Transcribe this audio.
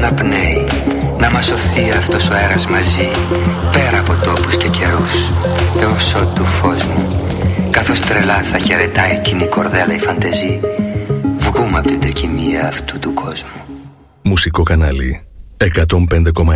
αναπνέει, να μας σωθεί αυτός ο αέρας μαζί, πέρα από τόπους και καιρούς, έως ότου φως μου, καθώς τρελά θα χαιρετάει εκείνη η κορδέλα η φαντεζή, βγούμε από την τρικυμία αυτού του κόσμου. Μουσικό κανάλι 105,6.